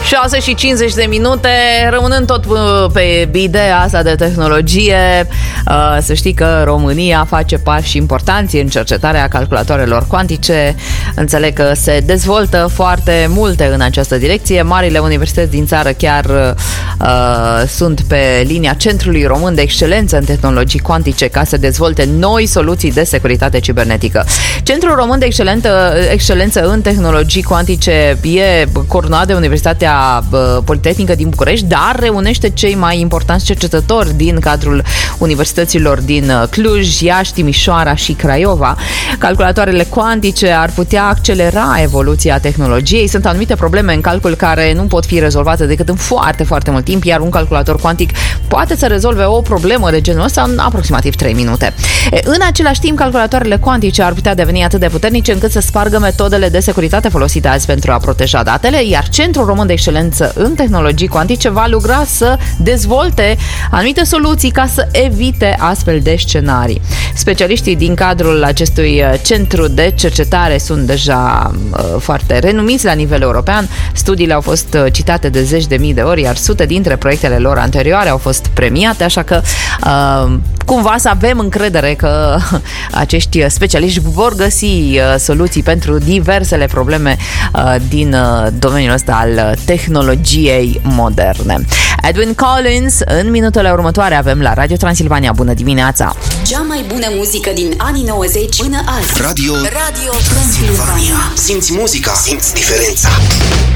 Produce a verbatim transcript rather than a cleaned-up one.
șase și cincizeci de minute, rămânând tot pe ideea asta de tehnologie, să știi că România face pași importanți în cercetarea calculatoarelor cuantice. Înțeleg că se dezvoltă foarte multe în această direcție. Marile universități din țară chiar uh, sunt pe linia Centrului Român de Excelență în Tehnologii Cuantice ca să dezvolte noi soluții de securitate cibernetică. Centrul Român de Excelență, Excelență în Tehnologii Cuantice e coordonat de Universitatea Politehnică din București, dar reunește cei mai importanți cercetători din cadrul universităților din Cluj, Iași, Timișoara și Craiova. Calculatoarele cuantice ar putea accelera evoluția tehnologiei. Sunt anumite probleme în calcul care nu pot fi rezolvate decât în foarte, foarte mult timp, iar un calculator cuantic poate să rezolve o problemă de genul ăsta în aproximativ trei minute. În același timp, calculatoarele cuantice ar putea deveni atât de puternice încât să spargă metodele de securitate folosite azi pentru a proteja datele, iar Centrul Român de Excelență în Tehnologii Cuantice va lucra să dezvolte anumite soluții ca să evite astfel de scenarii. Specialiștii din cadrul acestui centru de cercetare sunt deja uh, foarte renumiți la nivel european. Studiile au fost citate de zeci de mii de ori, iar sute dintre proiectele lor anterioare au fost premiate, așa că uh, cumva să avem încredere că acești specialiști vor găsi uh, soluții pentru diversele probleme uh, din uh, domeniul ăsta al tehnologiei moderne. Edwin Collins, în minutele următoare avem la Radio Transilvania. Bună dimineața! Cea mai bună muzică din anii nouăzeci până azi. Radio, Radio Transilvania. Simți muzica, simți diferența.